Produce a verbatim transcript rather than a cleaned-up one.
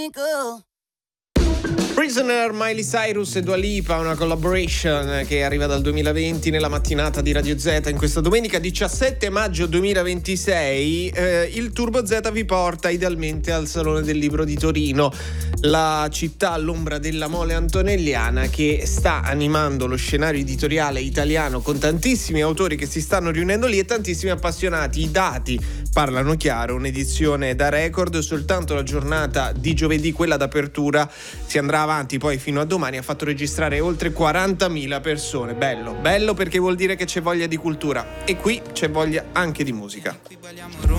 Prisoner, Miley Cyrus e Dua Lipa, una collaboration che arriva dal duemilaventi nella mattinata di Radio Z. In questa domenica diciassette maggio duemilaventisei eh, il Turbo Z vi porta idealmente al Salone del Libro di Torino, la città all'ombra della Mole Antonelliana che sta animando lo scenario editoriale italiano con tantissimi autori che si stanno riunendo lì e tantissimi appassionati. I dati parlano chiaro, un'edizione da record, soltanto la giornata di giovedì, quella d'apertura, si andrà avanti poi fino a domani, ha fatto registrare oltre quarantamila persone. Bello, bello perché vuol dire che c'è voglia di cultura e qui c'è voglia anche di musica.